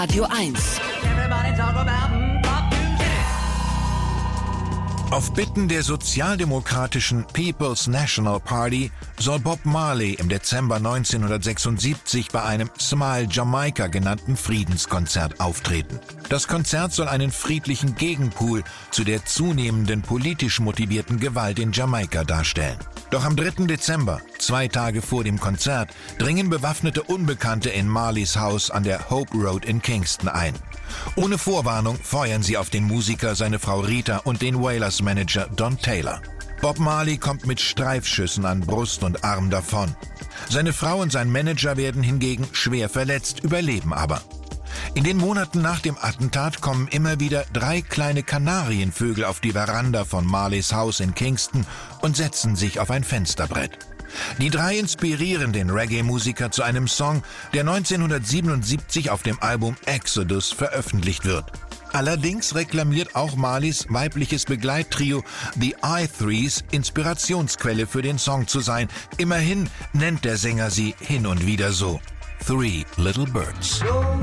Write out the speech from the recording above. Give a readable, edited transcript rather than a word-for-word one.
Radio 1. Auf Bitten der sozialdemokratischen People's National Party soll Bob Marley im Dezember 1976 bei einem Smile Jamaica genannten Friedenskonzert auftreten. Das Konzert soll einen friedlichen Gegenpol zu der zunehmenden politisch motivierten Gewalt in Jamaika darstellen. Doch am 3. Dezember, 2 Tage vor dem Konzert, dringen bewaffnete Unbekannte in Marleys Haus an der Hope Road in Kingston ein. Ohne Vorwarnung feuern sie auf den Musiker, seine Frau Rita und den Wailers-Manager Don Taylor. Bob Marley kommt mit Streifschüssen an Brust und Arm davon. Seine Frau und sein Manager werden hingegen schwer verletzt, überleben aber. In den Monaten nach dem Attentat kommen immer wieder 3 kleine Kanarienvögel auf die Veranda von Marleys Haus in Kingston und setzen sich auf ein Fensterbrett. Die 3 inspirieren den Reggae-Musiker zu einem Song, der 1977 auf dem Album Exodus veröffentlicht wird. Allerdings reklamiert auch Marleys weibliches Begleittrio The I-Threes Inspirationsquelle für den Song zu sein. Immerhin nennt der Sänger sie hin und wieder so: Three Little Birds.